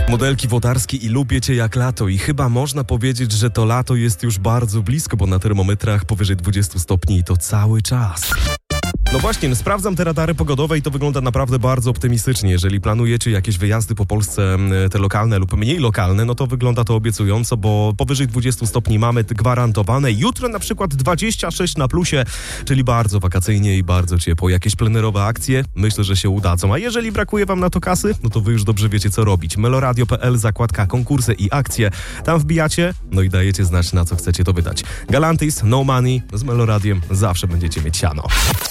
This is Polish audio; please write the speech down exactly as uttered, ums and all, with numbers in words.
Modelki Włodarskie i lubię cię jak lato i chyba można powiedzieć, że to lato jest już bardzo blisko, bo na termometrach powyżej dwudziestu stopni i to cały czas. No właśnie, no sprawdzam te radary pogodowe i to wygląda naprawdę bardzo optymistycznie. Jeżeli planujecie jakieś wyjazdy po Polsce, te lokalne lub mniej lokalne, no to wygląda to obiecująco, bo powyżej dwudziestu stopni mamy gwarantowane. Jutro na przykład dwadzieścia sześć na plusie, czyli bardzo wakacyjnie i bardzo ciepło. Jakieś plenerowe akcje myślę, że się udadzą. A jeżeli brakuje wam na to kasy, no to wy już dobrze wiecie, co robić. meloradio kropka p l, zakładka konkursy i akcje. Tam wbijacie, no i dajecie znać, na co chcecie to wydać. Galantis, no money, z Meloradiem zawsze będziecie mieć siano.